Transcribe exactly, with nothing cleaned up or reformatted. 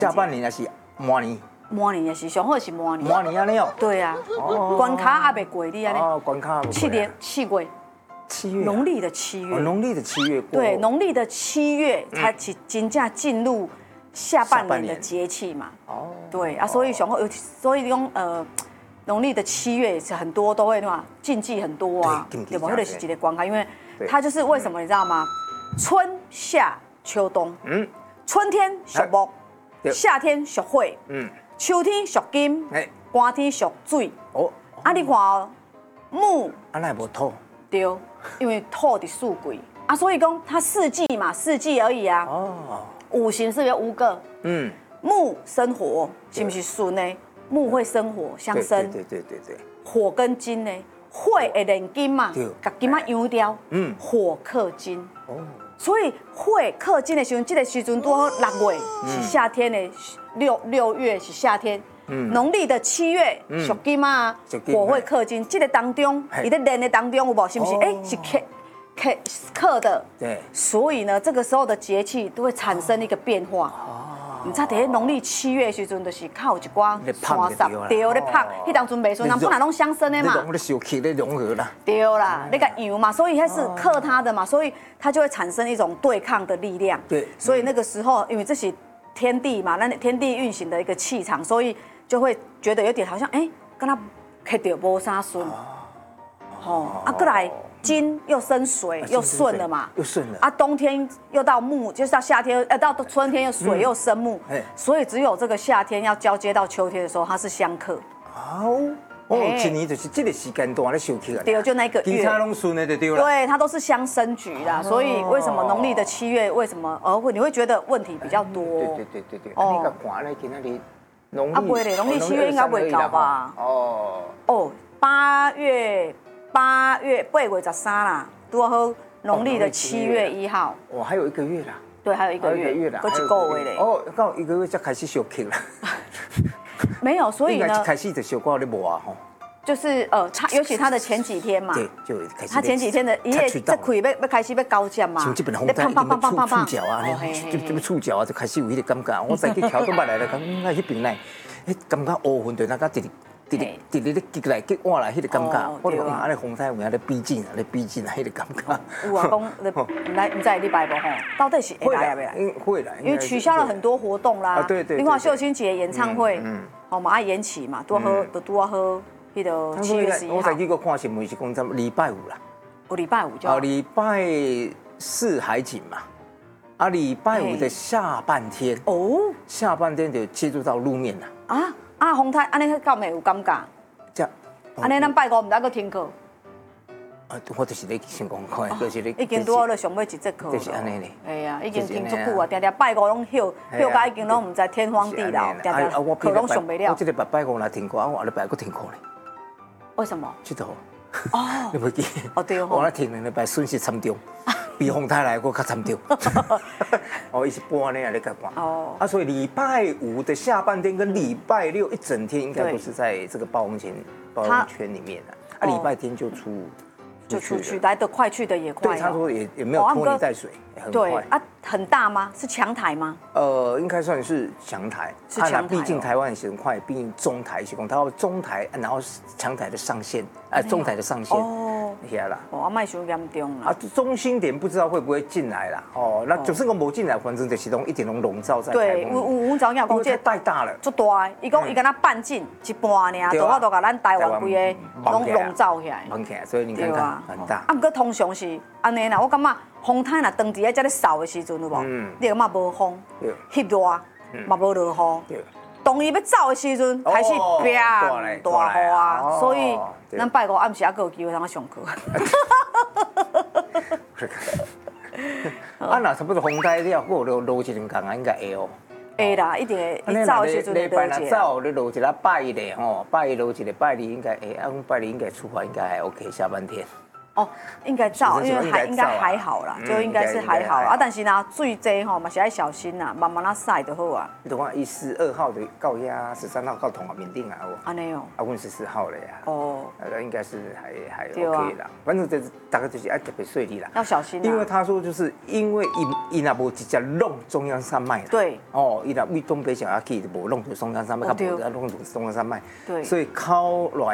下半年还是明年？ 明年也是，上好是明年。 明年安尼哦。 对啊，关卡还没过，你安尼。 哦，关卡。 七年七月。 七月。 农历的七月。 农历的七月过。 对，农历的七月才起真正进入下半年的节气嘛。哦。对啊，所以上好有，所以讲呃。农历的七月是很多都会嘛，禁忌很多啊，对吧？或者是一个关卡，因为它就是为什么你知道吗？春夏秋冬，嗯，春天属木，夏天属火，嗯，秋天属金，哎，寒天属水。哦，啊，你看哦，木， 啊，那无土， 对，因为土的属贵啊，所以讲它四季嘛，四季而已啊。哦，五行是不是有五个？嗯，木生火，是不是顺呢？木会生火，相生。 对对对对对。 火跟金呢，火会炼金嘛，把金啊养掉。嗯。火克金。哦。所以火克金的时候，这个时阵多六月是夏天的，六六月是夏天。嗯。农历的七月属金嘛，火会克金。这个当中，你在炼的当中有无？是不是？哎，是克克克的。对。所以呢，这个时候的节气都会产生一个变化。你知在农历七月时阵，就是靠一寡山石对咧拍，迄当阵袂顺，人本来拢相生的嘛。 你烧气咧融合啦。 对啦，那个油嘛，所以它是克它的嘛，所以它就会产生一种对抗的力量。对。所以那个时候，因为这是天地嘛，那天地运行的一个气场，所以就会觉得有点好像哎，跟他克到无啥顺。哦。啊，过来。金又生水，又顺了嘛， 又顺了啊！冬天又到木，就是到夏天，呃，到春天又水又生木，所以只有这个夏天要交接到秋天的时候，它是相克。 哦，哦，一年就是这个时间段咧收起来。 对，就那个月。 其他拢顺的就对了。 对，它都是相生局啦，所以为什么农历的七月为什么而会你会觉得问题比较多？ 对对对对对。哦。你个看咧，今仔日农历。 啊，不会嘞，农历七月应该不会高吧？哦。哦，八月。八月八月十三啦，多好农历的七月一号。 哇，还有一个月啦。 对，还有一个月。一个月啦。过一个月嘞。 哦，到一个月才开始休息了。 没有，所以呢。 应该开始就休过咧无啊吼。 就是呃，他尤其他的前几天嘛。 对，就开始。 他前几天的一夜这开要要开始要高降嘛。 像这边红台，因为触触角啊，这这边触角啊，就开始有迄个感觉。我再去桥都捌来了，讲那迄边来，迄感觉乌云对那个直。直直直直咧激来激换来，迄个感觉，我讲啊，咧风台有影咧逼近啊，咧逼近啊，迄个感觉。 有啊，讲你来，你在礼拜五吼，到底是会来不来？ 会来， 因为取消了很多活动啦。 对对。 另外，秀清姐演唱会，嗯，哦，马上延期嘛，多喝，都多喝，迄个七月十一号。 我再去个看新闻是讲，咱礼拜五啦。 哦，礼拜五就。 哦，礼拜四海景嘛，啊，礼拜五的下半天，哦，下半天就接触到路面啦。 啊。啊，风台安尼敢会有感觉？ 这， 安尼咱拜五唔得个听课。 啊，我就是咧想讲看，就是咧。 已经拄好咧上尾一节课。 就是安尼咧。 哎呀，已经听足久啊，定定拜五拢休，休到已经拢唔知天荒地老，定定课拢上不了。 我这个拜拜五来听课，我下礼拜个听课咧。 为什么？ 佚佗。 哦。 你袂记？ 哦对哦。 我来听两礼拜损失惨重。比风台来我较惨重，哦，一是半年来在讲，哦，啊，所以礼拜五的下半天跟礼拜六一整天应该都是在这个暴风圈暴风圈里面的，啊，礼拜天就出就出去，来得快去得也快， 对，他说也也没有拖泥带水，很快啊，很大吗？是强台吗？ 呃，应该算是强台， 是强台， 毕竟台湾很快，毕竟中台是讲它中台，然后强台的上限，哎，中台的上限。遐啦， 哦，啊，卖伤严重啦。 啊，中心点不知道会不会进来啦？哦，那就是个无进来，反正就是拢一点拢笼罩在。 对，有有有早讲讲这太大了， 足大，伊讲伊敢若半径一半尔，都我都甲咱台湾规个拢笼罩起来。 蒙起来，所以你看看很大。 啊，不过通常是安尼啦，我感觉风台若当伫咧遮咧扫的时阵，有无？你感觉无风，翕热，嘛无落雨。当伊要走的时阵，开始变大雨啊，所以咱拜五暗时还阁有机会通上课。 啊，那差不多风台了，我落落一两工啊，应该会哦。 会啦，一定会。伊走的时阵礼拜六走，你落一个拜一嘞吼，拜一落一个拜二应该会，啊，拜二应该出发应该还 OK， 下半天。 哦，应该照，因为还应该还好啦，就应该是还好啊。但是呢，水多吼嘛是要小心啦，慢慢啊晒就好啊。 你等看，一十二号的到遐，十三号到同啊缅甸啊，哦。 安尼哦。 啊，阮十四号了呀。哦。呃，应该是还还 OK 啦。反正这大概就是要特别顺利啦。 要小心。 因为他说，就是因为伊伊那无直接弄中央山脉。 对。 哦，伊那为东北小要去，无弄到中央山脉，他无要弄到中央山脉。 对。 所以靠来。